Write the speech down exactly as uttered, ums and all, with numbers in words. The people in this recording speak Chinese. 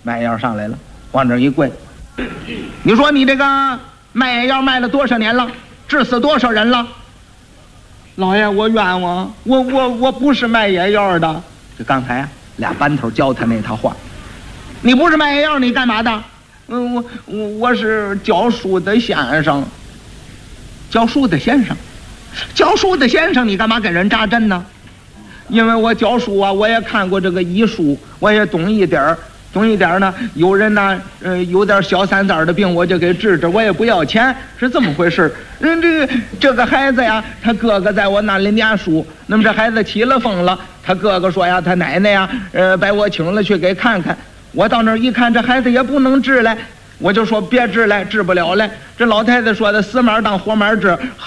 卖药上来了，往这一跪。你说你这个卖药卖了多少年了？治死多少人了？老爷，我冤枉，我我我不是卖野药的。这刚才啊，俩班头教他那套话。你不是卖野药，你干嘛的？嗯，我我我是教书的先生。教书的先生，教书的先生，你干嘛跟人扎针呢？因为我教书啊，我也看过这个医书，我也懂一点儿。懂一点呢，有人呢，呃，有点小三子的病，我就给治治，我也不要钱，是这么回事。人这个这个孩子呀，他哥哥在我那里念书，那么这孩子起了风了，他哥哥说呀，他奶奶呀，呃，把我请了去给看看。我到那儿一看，这孩子也不能治来，我就说别治来，治不了来。这老太太说的死马当活马治。